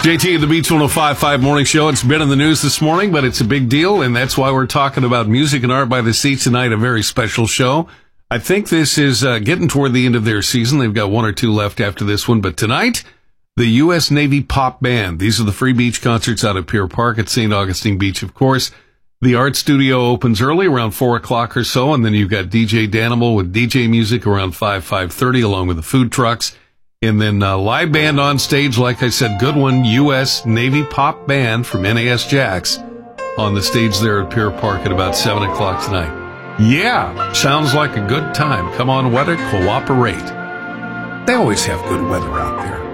JT at the Beach 105.5 Morning Show. It's been in the news this morning, but it's a big deal, and that's why we're talking about music and art by the sea tonight, a very special show. I think this is getting toward the end of their season. They've got one or two left after this one, but tonight, the U.S. Navy Pop Band. These are the free beach concerts out at Pier Park at St. Augustine Beach, of course. The art studio opens early, around 4 o'clock or so, and then you've got DJ Danimal with DJ music around 5:30, along with the food trucks. And then live band on stage, like I said, good one, U.S. Navy Pop Band from NAS Jax on the stage there at Pier Park at about 7 o'clock tonight. Yeah, sounds like a good time. Come on, weather, cooperate. They always have good weather out there.